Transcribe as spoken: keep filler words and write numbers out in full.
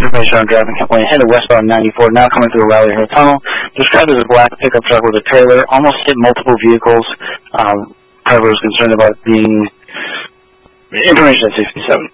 information on driving complaint. Headed westbound ninety-four, now coming through the Riley Hill Tunnel. Described as a black pickup truck with a trailer. Almost hit multiple vehicles. Um, driver was concerned about being information at sixty-seven.